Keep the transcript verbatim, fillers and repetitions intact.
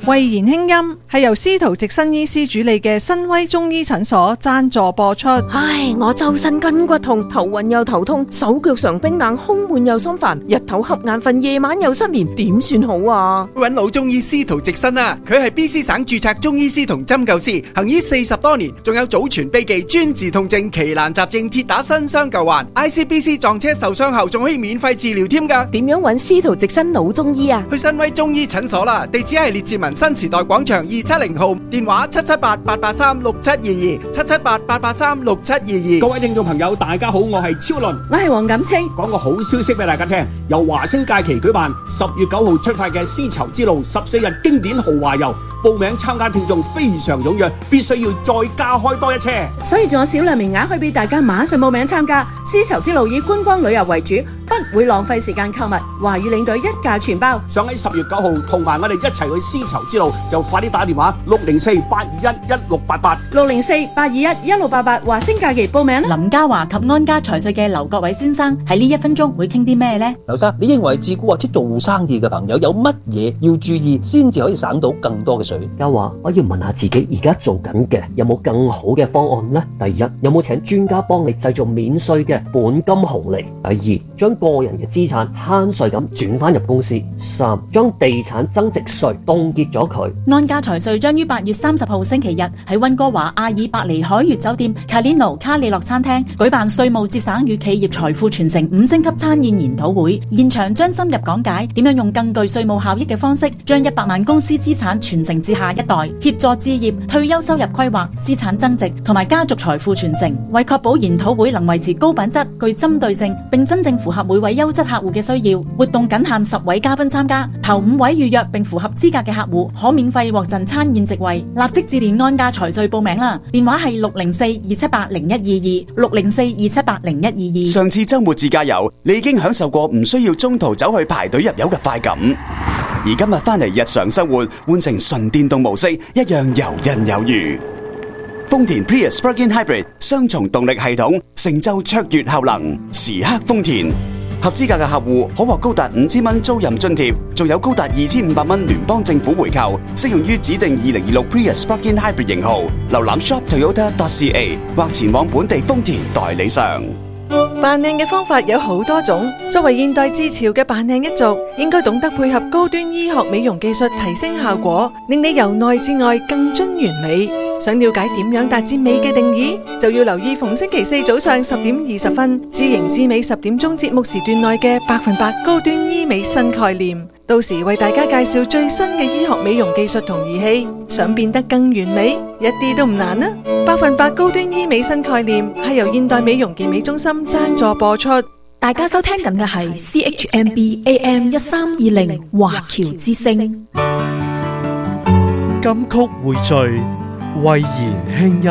慧言輕音係由司徒直新醫師主理嘅新威中醫診所贊助播出。 唉，我周身筋骨痛，頭暈又頭痛，手腳常冰冷，胸悶又心煩，日頭瞌眼瞓，夜晚又失眠，點算好啊？ 搵老中醫司徒直新啊，佢係 B C 省註冊中醫師同針灸師，行醫四十多年，仲有祖傳秘技專治痛症、奇難雜症、鐵打新傷舊患 ，I C B C 撞車受傷後仲可以免費治療添㗎。 點樣搵司徒直新老中醫啊？ 去新威中醫診所啦，地址係列治文新時代廣場二七零號，電話七七八八八三六七二二，七七八八八三六七二二。 各位聽眾朋友，大家好，我係超倫， 我係黃錦清， 講個好消息俾大家聽，由華星假期舉辦十月九號出發嘅絲綢之路十四日經典豪華遊，報名參加聽眾非常踴躍，必須要再加開多一車， 所以仲有少量名額可以俾大家馬上報名參加。絲綢之路以觀光旅遊為主，不會浪費時間購物，華語領隊一價全包。 想喺十月九號同埋我哋一齊去絲綢之路，就快啲打電話六零四八二一一六八八六零四八二一一六八八華星假期報名啦。 林家華及安家財稅嘅劉國偉先生喺呢一分鐘會傾啲咩呢？ 劉生，你認為自僱或者做生意嘅朋友有乜嘢要注意，先至可以省到更多嘅稅？ 家華，我要問下自己而家做緊嘅有冇更好嘅方案呢？第一，有冇請專家幫你製造免稅嘅本金紅利？第二，將個人嘅資產慳稅咁轉翻入公司？三，將地產增值稅凍結咗佢。 安家財稅將於八月三十號星期日喺溫哥華阿爾伯尼海悅酒店卡列諾卡里諾餐廳舉辦稅務節省與企業財富傳承五星級餐宴研討會，現場將深入講解點樣用更具稅務效益嘅方式，將一百萬公司資產傳承至下一代，協助置業、退休收入規劃、資產增值同埋家族財富傳承。為確保研討會能維持高品質、具針對性，並真正符合每位優質客戶嘅需要，活動僅限十位嘉賓參加，頭五位預約並符合資格嘅客戶可免費獲贈餐宴席位。立即致電安家財稅報名啦！電話係六零四二七八零一二二六零四二七八零一二二。 上次周末自駕遊，你已經享受過唔需要中途走去排隊入油嘅快感，而今日翻嚟日常生活，換成純電動模式，一樣游刃有餘。豐田 Prius Plug-in Hybrid 雙重動力系統，成就卓越效能，時刻豐田。合資格嘅客戶可獲高達五千蚊租賃津貼，仲有高達二千五百蚊聯邦政府回扣，適用於指定二零二六 Prius Plug-in Hybrid 型號。瀏覽 shop toyota dot c a 或前往本地豐田代理商。 扮靚嘅方法有好多種，作為現代自潮嘅扮靚一族，應該懂得配合高端醫學美容技術提升效果，令你由內至外更臻完美。想了解點樣達至美嘅定義，就要留意逢星期四早上十點二十分，知型知美十點鐘節目時段內嘅百分百高端醫美新概念。到時為大家介紹最新嘅醫學美容技術同儀器，想變得更完美，一啲都唔難啊！百分百高端醫美新概念係由現代美容健美中心贊助播出。 大家收聽緊嘅係 C H M B A M 一三二零華僑之聲。 金曲匯聚，慧言輕音。